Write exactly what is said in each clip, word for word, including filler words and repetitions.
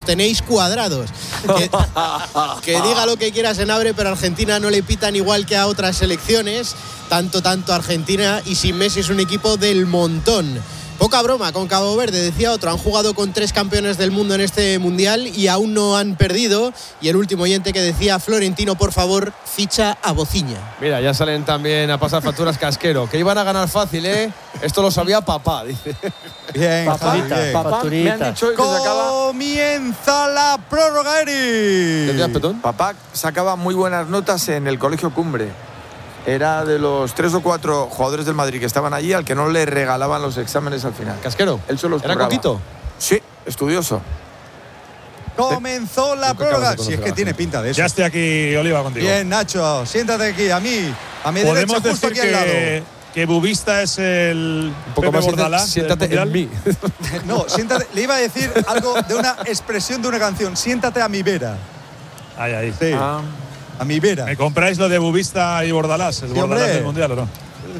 tenéis cuadrados. Que, que diga lo que quiera Senabre, pero a Argentina no le pitan igual que a otras selecciones. Tanto, tanto Argentina, y sin Messi es un equipo del montón. Poca broma con Cabo Verde, decía otro. Han jugado con tres campeones del mundo en este mundial y aún no han perdido. Y el último oyente que decía: Florentino, por favor, ficha a Bociña. Mira, ya salen también a pasar facturas Casquero, que iban a ganar fácil, ¿eh? Esto lo sabía papá, dice. Bien, Facturitas, bien. papá, me han dicho que se acaba. Comienza la prórroga, Eri. ¿Decías, Petón? Papá sacaba muy buenas notas en el Colegio Cumbre. Era de los tres o cuatro jugadores del Madrid que estaban allí al que no le regalaban los exámenes al final. ¿Casquero? Él solo los ¿Era curraba. Coquito? Sí, estudioso. Comenzó la Nunca acabas prórroga. de Si es que conocer a tiene la pinta de eso. Ya estoy aquí, Oliva, contigo. Bien, Nacho, siéntate aquí, a mí, a mi derecha, Podemos justo decir aquí al que, lado. que Bubista es el Un poco Pepe más, Bordalás del siéntate en Mundial. mí. No, siéntate, le iba a decir algo de una expresión de una canción. Siéntate a mi vera. Ahí, ahí. Sí, Ah. a mi vera. ¿Me compráis lo de Bubista y Bordalás? ¿El Sí, Bordalás hombre. del Mundial o no?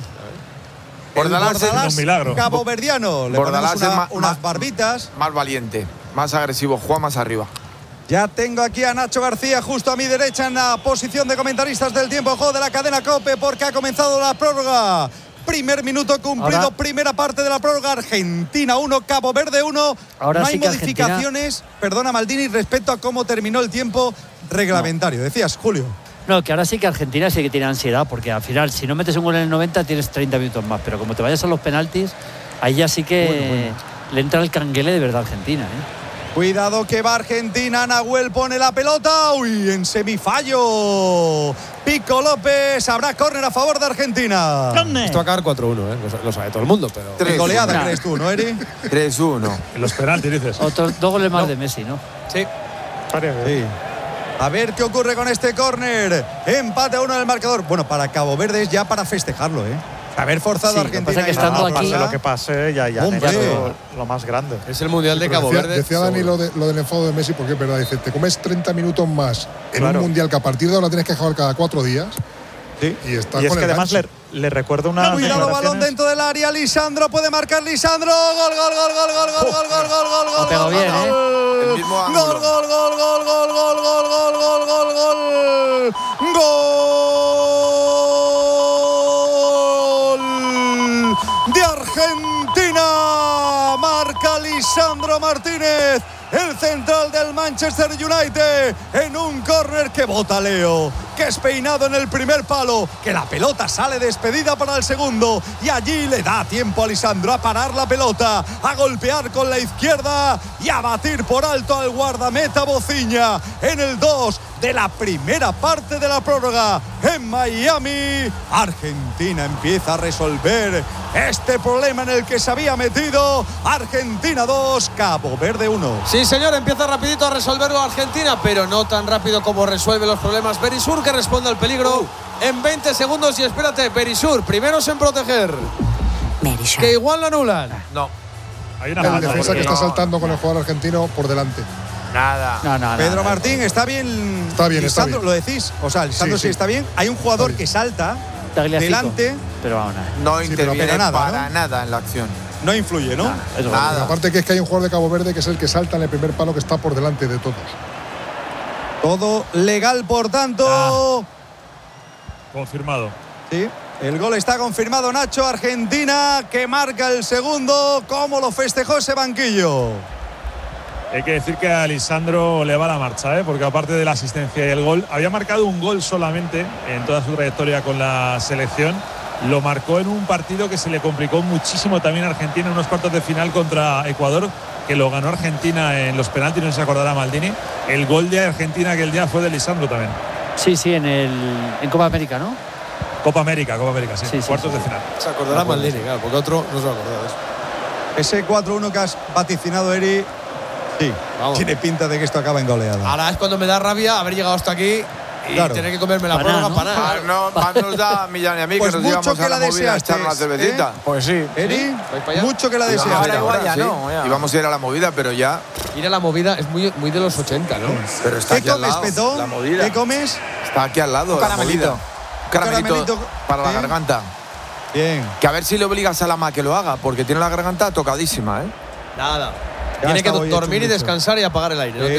Bordalás es Bordalás, un milagro. caboverdiano. Le Bordalás ponemos una- es ma- unas ma- barbitas. Más valiente, más agresivo, juega más arriba. Ya tengo aquí a Nacho García justo a mi derecha en la posición de comentaristas del tiempo de juego de la cadena COPE, porque ha comenzado la prórroga. Primer minuto cumplido, Ahora- primera parte de la prórroga. Argentina uno, Cabo Verde uno. Ahora no hay sí que modificaciones, perdona Maldini, respecto a cómo terminó el tiempo reglamentario. Decías, Julio. No, que ahora sí que Argentina sí que tiene ansiedad, porque al final, si no metes un gol en el noventa, tienes treinta minutos más. Pero como te vayas a los penaltis, ahí ya sí que Bueno, bueno. le entra el canguele de verdad a Argentina, ¿eh? Cuidado que va Argentina, Nahuel pone la pelota. Uy, en semifallo. Pico López, habrá córner a favor de Argentina. Esto va a acabar cuatro uno, ¿eh? Lo sa- Lo sabe todo el mundo, pero… Tres. En goleada, Nah. crees tú, ¿no, Eri? tres uno. En los penaltis, dices. Otros dos goles más No. de Messi, ¿no? Sí. Sí. A ver qué ocurre con este córner. Empate a uno en el marcador. Bueno, para Cabo Verde es ya para festejarlo, ¿eh? Haber forzado Sí, a lo que Argentina. pasa es que en estando esta aquí- cosa, Lo que pase, ya, ya, Hombre. ya lo, lo más grande. Es el Mundial de Cabo decía, Verde. Decía Dani seguro. lo, de, lo del enfado de Messi, porque es verdad. Dice, te comes treinta minutos más en Claro. un mundial que a partir de ahora tienes que jugar cada cuatro días. Sí. Y estás Y es con que el además gancho. le, le recuerdo una. Cuidado, balón dentro del área. Lisandro puede marcar. Lisandro. Gol, gol, gol, gol, gol, gol, gol, gol, gol, gol, Lo gol. pegó bien, ¿eh? El mismo Gol, ángulo. gol, gol, gol, gol, gol, gol, gol, gol, gol, gol. Gol de Argentina. Marca Lisandro Martínez, el central del Manchester United, en un córner que bota Leo, que es peinado en el primer palo, que la pelota sale despedida para el segundo, y allí le da tiempo a Lisandro a parar la pelota, a golpear con la izquierda y a batir por alto al guardameta Bociña en el dos de la primera parte de la prórroga. En Miami, Argentina empieza a resolver este problema en el que se había metido. Argentina dos, Cabo Verde uno. Sí, señor, empieza rapidito a resolverlo Argentina, pero no tan rápido como resuelve los problemas Berisur, que responde al peligro en veinte segundos. Y espérate, Berisur, primeros en proteger, que igual lo anulan. No, Hay una El falta. defensa que porque- está saltando con el jugador argentino por delante. nada. No, no, no. Pedro no. Martín, ¿está bien? Está bien, está Lisandro, bien. ¿lo decís? O sea, Lisandro sí, Sí, sí. está bien. Hay un jugador Está que bien. salta Tagliafico. delante, Pero vamos, nada. No Sí, interviene pero nada, para ¿no? nada en la acción. no influye, ¿no? Nada, es gol. Nada. Aparte que es que hay un jugador de Cabo Verde que es el que salta en el primer palo, que está por delante de todos. Todo legal, por tanto. Ah. Confirmado. Sí, el gol está confirmado, Nacho. Argentina que marca el segundo. ¿Cómo lo festejó ese banquillo? Hay que decir que a Lisandro le va la marcha, ¿eh? Porque aparte de la asistencia y el gol, había marcado un gol solamente en toda su trayectoria con la selección. Lo marcó en un partido que se le complicó muchísimo también a Argentina en unos cuartos de final contra Ecuador, que lo ganó Argentina en los penaltis, no se acordará Maldini. El gol de Argentina aquel día fue de Lisandro también. Sí, sí, en, el, en Copa América, ¿no? Copa América, Copa América, sí, Sí, sí, cuartos sí, de sí. final. Se acordará Maldini, claro, porque otro no se va a acordar de eso. Ese cuatro uno que has vaticinado, Eri. Sí, Vamos. tiene pinta de que esto acaba en goleada. Ahora es cuando me da rabia haber llegado hasta aquí y Claro. tener que comerme la Para prórroga nada, ¿no? para nada. Más, no, más nos da a Millán y a mí Pues que nos mucho íbamos que a la la movida a echar una deseasteis, cervecita. ¿eh? Pues sí. Eri, ¿Vais para allá? mucho que la Íbamos deseas. a ir igual ahora, ya sí. no, ya. Íbamos a ir a la movida, pero ya. Ir a la movida es muy, muy de los ochenta, ¿no? Pero está ¿Qué aquí al comes, lado. Petón? La movida. ¿Qué comes? Está aquí al lado. Un la caramelito. movida. Un caramelito, caramelito, para la ¿eh? garganta. Bien. Que a ver si le obligas a Lama que lo haga, porque tiene la garganta tocadísima, ¿eh? Nada. Ya Tiene que está hoy dormir hecho y mucho. descansar y apagar el aire. ¿no? Eh,